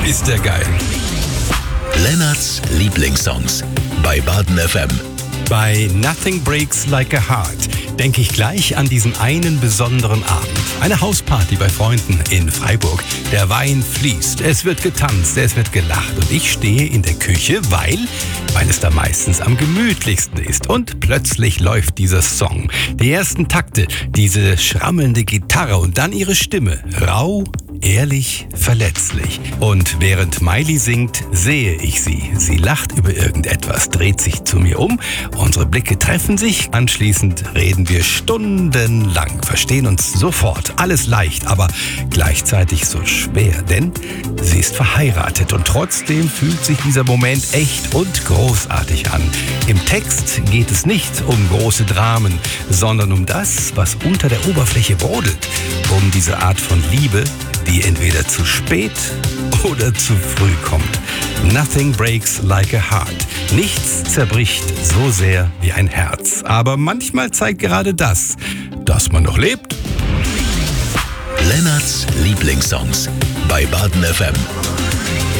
ist der geil. Lennarts Lieblingssongs bei Baden FM. Bei Nothing Breaks Like a Heart denke ich gleich an diesen einen besonderen Abend. Eine Hausparty bei Freunden in Freiburg. Der Wein fließt, es wird getanzt, es wird gelacht und ich stehe in der Küche, weil es da meistens am gemütlichsten ist. Und plötzlich läuft dieser Song. Die ersten Takte, diese schrammelnde Gitarre und dann ihre Stimme. Rau, ehrlich, verletzlich. Und während Miley singt, sehe ich sie. Sie lacht über irgendetwas, dreht sich zu mir um. Unsere Blicke treffen sich. Anschließend reden wir stundenlang, verstehen uns sofort. Alles leicht, aber gleichzeitig so schwer. Denn sie ist verheiratet und trotzdem fühlt sich dieser Moment echt und großartig an. Im Text geht es nicht um große Dramen, sondern um das, was unter der Oberfläche brodelt. Um diese Art von Liebe, die entweder zu spät oder zu früh kommt. Nothing breaks like a heart. Nichts zerbricht so sehr wie ein Herz. Aber manchmal zeigt gerade das, dass man noch lebt. Lennarts Lieblingssongs bei Baden FM.